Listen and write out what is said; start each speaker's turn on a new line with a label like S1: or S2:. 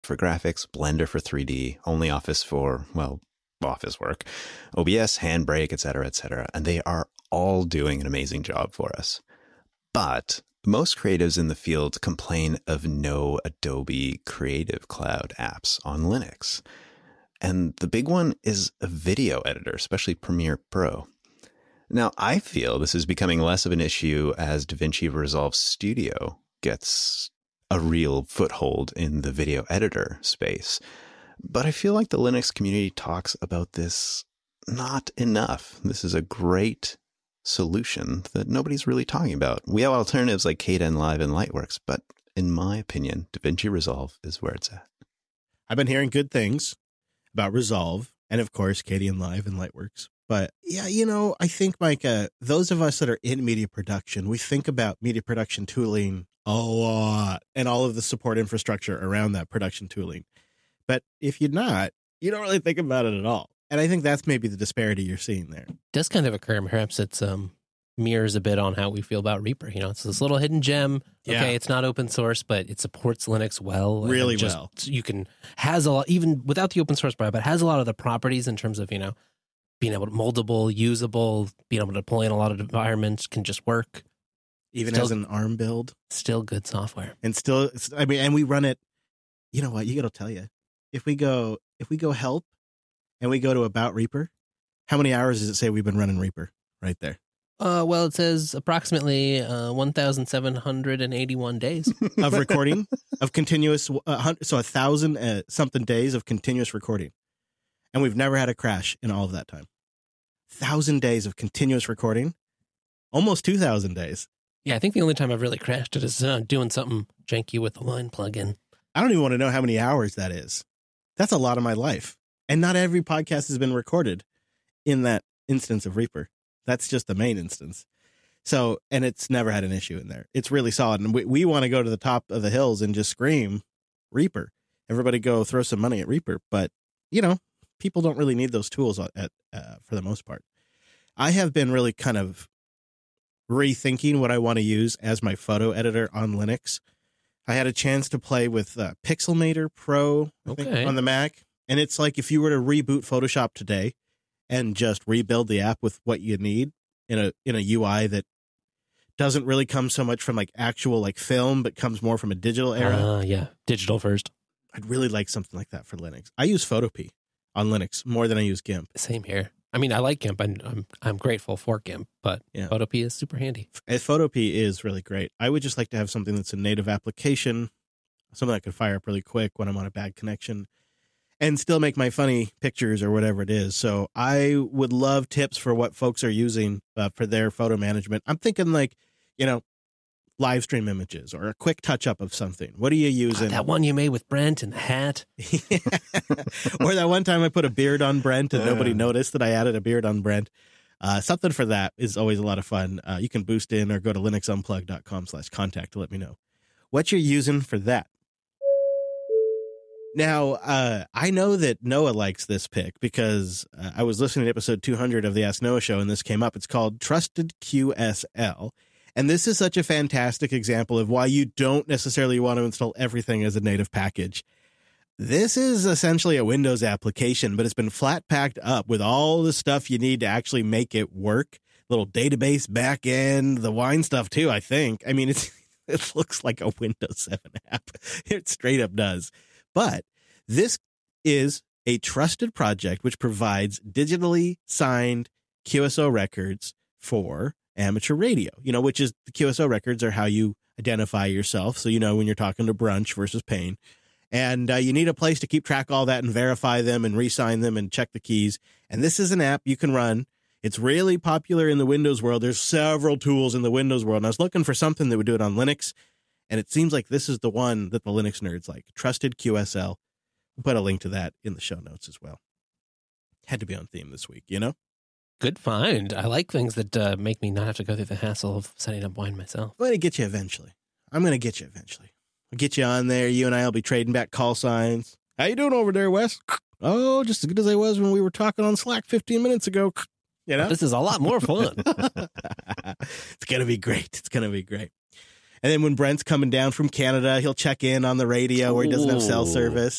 S1: for graphics, Blender for 3D, OnlyOffice for, well, office work, OBS, Handbrake, etc., and they are all doing an amazing job for us. But most creatives in the field complain of no Adobe Creative Cloud apps on Linux. And the big one is a video editor, especially Premiere Pro. Now, I feel this is becoming less of an issue as DaVinci Resolve Studio gets a real foothold in the video editor space. But I feel like the Linux community talks about this not enough. This is a great solution that nobody's really talking about. We have alternatives like Kdenlive and Lightworks, but in my opinion, DaVinci Resolve is where it's at.
S2: I've been hearing good things about Resolve and, of course, Kdenlive and Lightworks. But yeah, I think, Mike, those of us that are in media production, we think about media production tooling a lot and all of the support infrastructure around that production tooling. But if you're not, you don't really think about it at all. And I think that's maybe the disparity you're seeing there.
S3: It does kind of occur. Perhaps it's mirrors a bit on how we feel about Reaper. It's this little hidden gem.
S2: Yeah.
S3: Okay, it's not open source, but it supports Linux well.
S2: Really well.
S3: You can, has a lot, even without the open source part, but has a lot of the properties in terms of, being able to moldable, usable, being able to deploy in a lot of environments, can just work.
S2: Even as an ARM build.
S3: Still good software.
S2: And still, and we run it, you know what, you got to tell you, if we go help and we go to About Reaper, how many hours does it say we've been running Reaper right there?
S3: Well, it says approximately 1,781 days
S2: of recording, of continuous, so 1,000 something days of continuous recording. And we've never had a crash in all of that time. 1,000 days of continuous recording, almost 2,000 days.
S3: Yeah, I think the only time I've really crashed it is doing something janky with the line plugin.
S2: I don't even want to know how many hours that is. That's a lot of my life. And not every podcast has been recorded in that instance of Reaper. That's just the main instance. So, and it's never had an issue in there. It's really solid. And we want to go to the top of the hills and just scream Reaper. Everybody go throw some money at Reaper. But, people don't really need those tools for the most part. I have been really kind of rethinking what I want to use as my photo editor on Linux. I had a chance to play with Pixelmator Pro I think, on the Mac. And it's like if you were to reboot Photoshop today and just rebuild the app with what you need in a UI that doesn't really come so much from like actual like film, but comes more from a digital era.
S3: Yeah, digital first.
S2: I'd really like something like that for Linux. I use Photopea on Linux more than I use GIMP.
S3: Same here. I mean, I like GIMP. I'm grateful for GIMP, but yeah. Photopea is super handy.
S2: Photopea is really great. I would just like to have something that's a native application, something that could fire up really quick when I'm on a bad connection, and still make my funny pictures or whatever it is. So I would love tips for what folks are using for their photo management. I'm thinking like, live stream images or a quick touch up of something. What are you using?
S3: That one you made with Brent and the hat.
S2: Or that one time I put a beard on Brent and nobody noticed that I added a beard on Brent. Something for that is always a lot of fun. You can boost in or go to linuxunplug.com/contact to let me know what you're using for that. Now, I know that Noah likes this pick because I was listening to episode 200 of the Ask Noah Show and this came up. It's called Trusted QSL. And this is such a fantastic example of why you don't necessarily want to install everything as a native package. This is essentially a Windows application, but it's been flat packed up with all the stuff you need to actually make it work. Little database backend, the wine stuff too, I think. I mean, it looks like a Windows 7 app. It straight up does. But this is a trusted project which provides digitally signed QSO records for amateur radio, which is the QSO records are how you identify yourself. So, when you're talking to Brunch versus Payne, and you need a place to keep track of all that and verify them and re-sign them and check the keys. And this is an app you can run. It's really popular in the Windows world. There's several tools in the Windows world. And I was looking for something that would do it on Linux. And it seems like this is the one that the Linux nerds like. Trusted QSL. We'll put a link to that in the show notes as well. Had to be on theme this week,
S3: Good find. I like things that make me not have to go through the hassle of setting up wine myself.
S2: I'm going to get you eventually. I'll get you on there. You and I will be trading back call signs. How you doing over there, Wes? Oh, just as good as I was when we were talking on Slack 15 minutes ago.
S3: This is a lot more fun.
S2: It's going to be great. And then when Brent's coming down from Canada, he'll check in on the radio where he doesn't have cell
S1: Ooh.
S2: service.